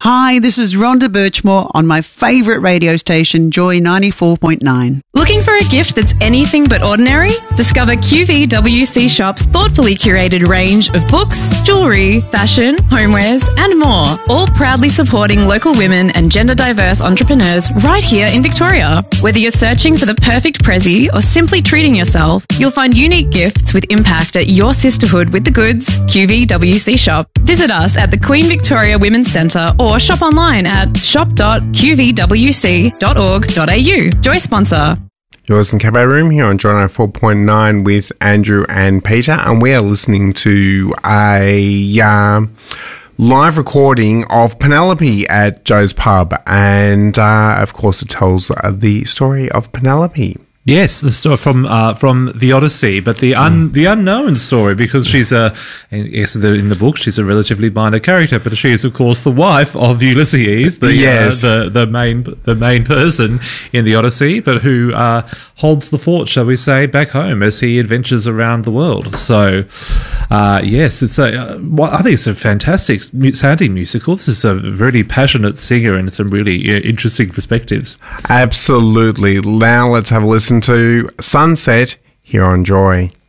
Hi, this is Rhonda Birchmore on my favourite radio station, Joy 94.9. Looking for a gift that's anything but ordinary? Discover QVWC Shop's thoughtfully curated range of books, jewellery, fashion, homewares and more, all proudly supporting local women and gender diverse entrepreneurs right here in Victoria. Whether you're searching for the perfect prezi or simply treating yourself, you'll find unique gifts with impact at your sisterhood with the goods, QVWC Shop. Visit us at the Queen Victoria Women's Centre or shop online at shop.qvwc.org.au. Joy sponsor. You're listening to Cabaret Room here on Joy 94.9 with Andrew and Peter, and we are listening to a live recording of Penelope at Joe's Pub, and of course it tells the story of Penelope. Yes, the story from the Odyssey, but the unknown story, because she's in the book she's a relatively minor character, but she is of course the wife of Ulysses, the main person in the Odyssey, but who holds the fort, shall we say, back home as he adventures around the world. So, yes, it's I think it's a fantastic sounding musical. This is a really passionate singer and some really interesting perspectives. Absolutely. Now let's have a listen to Sunset here on Joy.